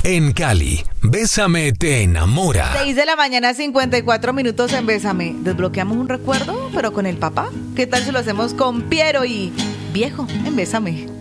En Cali, Bésame te enamora. 6 de la mañana, 54 minutos en Bésame. ¿Desbloqueamos un recuerdo, pero con el papá? ¿Qué tal si lo hacemos con Piero y Viejo en Bésame?